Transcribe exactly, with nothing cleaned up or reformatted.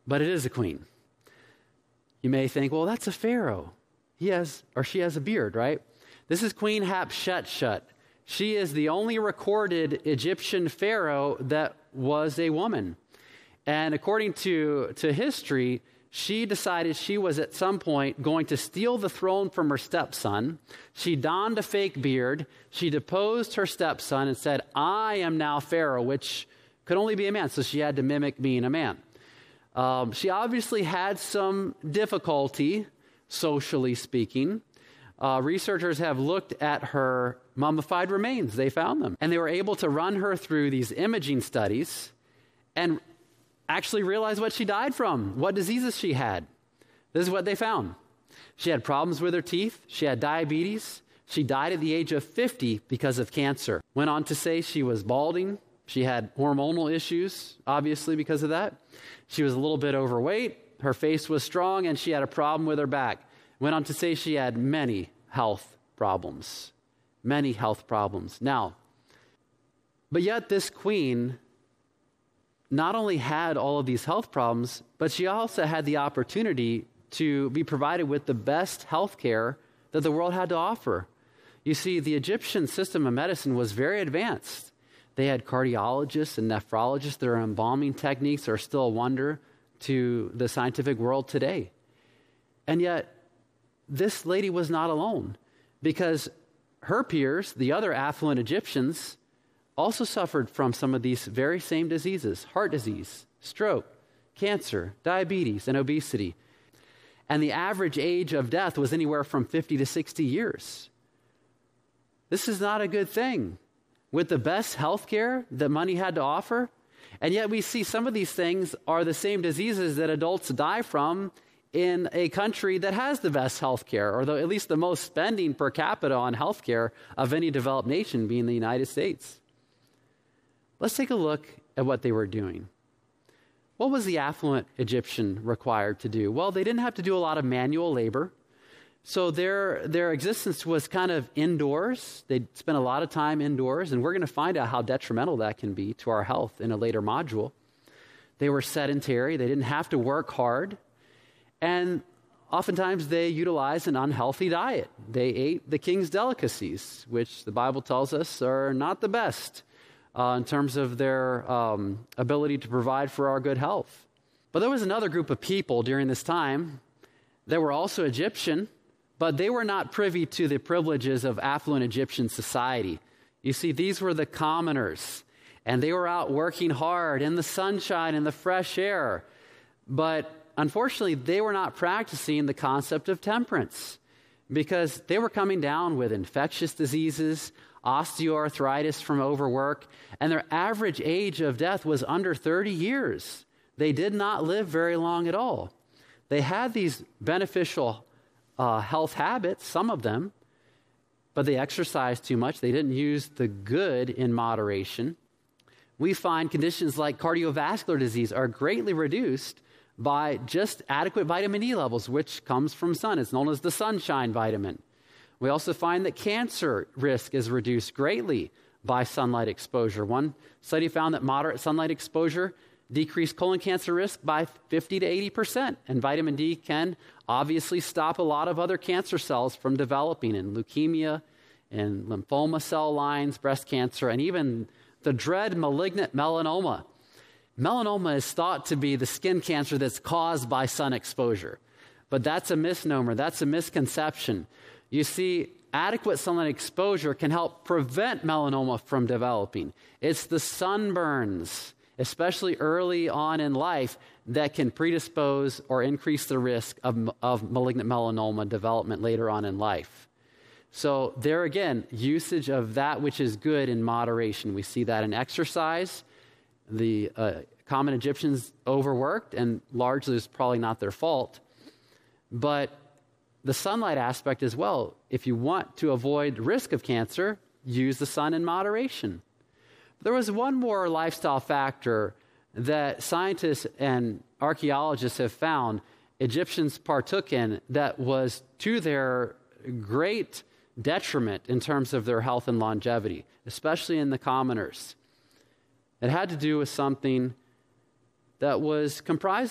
but it is a queen. You may think, well, that's a pharaoh. He has, or she has a beard, right? This is Queen Hatshepsut. She is the only recorded Egyptian pharaoh that was a woman. And according to, to history, she decided she was at some point going to steal the throne from her stepson. She donned a fake beard. She deposed her stepson and said, I am now pharaoh, which could only be a man. So she had to mimic being a man. Um, she obviously had some difficulty, socially speaking. Uh, researchers have looked at her mummified remains. They found them. And they were able to run her through these imaging studies and actually realize what she died from, what diseases she had. This is what they found. She had problems with her teeth. She had diabetes. She died at the age of fifty because of cancer. Went on to say she was balding. She had hormonal issues, obviously, because of that. She was a little bit overweight. Her face was strong, and she had a problem with her back. Went on to say she had many health problems. Many health problems. Now, but yet this queen not only had all of these health problems, but she also had the opportunity to be provided with the best health care that the world had to offer. You see, the Egyptian system of medicine was very advanced. They had cardiologists and nephrologists. Their embalming techniques are still a wonder to the scientific world today. And yet, this lady was not alone, because her peers, the other affluent Egyptians, also suffered from some of these very same diseases: heart disease, stroke, cancer, diabetes, and obesity. And the average age of death was anywhere from fifty to sixty years. This is not a good thing. With the best health care that money had to offer, and yet we see some of these things are the same diseases that adults die from in a country that has the best health care, or the, at least the most spending per capita on health care of any developed nation, being the United States. Let's take a look at what they were doing. What was the affluent Egyptian required to do? Well, they didn't have to do a lot of manual labor. So their, their existence was kind of indoors. They'd spend a lot of time indoors, and we're going to find out how detrimental that can be to our health in a later module. They were sedentary. They didn't have to work hard. And oftentimes they utilized an unhealthy diet. They ate the king's delicacies, which the Bible tells us are not the best uh, in terms of their um, ability to provide for our good health. But there was another group of people during this time that were also Egyptian, but they were not privy to the privileges of affluent Egyptian society. You see, these were the commoners, and they were out working hard in the sunshine and the fresh air. But unfortunately, they were not practicing the concept of temperance, because they were coming down with infectious diseases, osteoarthritis from overwork, and their average age of death was under thirty years. They did not live very long at all. They had these beneficial Uh, health habits, some of them, but they exercised too much. They didn't use the good in moderation. We find conditions like cardiovascular disease are greatly reduced by just adequate vitamin D levels, which comes from sun. It's known as the sunshine vitamin. We also find that cancer risk is reduced greatly by sunlight exposure. One study found that moderate sunlight exposure decreased colon cancer risk by fifty to eighty percent. And vitamin D can obviously stop a lot of other cancer cells from developing in leukemia and lymphoma cell lines, breast cancer, and even the dread malignant melanoma. Melanoma is thought to be the skin cancer that's caused by sun exposure. But that's a misnomer. That's a misconception. You see, adequate sunlight exposure can help prevent melanoma from developing. It's the sunburns, especially early on in life, that can predispose or increase the risk of, of malignant melanoma development later on in life. So there again, usage of that which is good in moderation. We see that in exercise. The uh, common Egyptians overworked, and largely it's probably not their fault. But the sunlight aspect as well. If you want to avoid risk of cancer, use the sun in moderation. There was one more lifestyle factor that scientists and archaeologists have found Egyptians partook in that was to their great detriment in terms of their health and longevity, especially in the commoners. It had to do with something that was comprised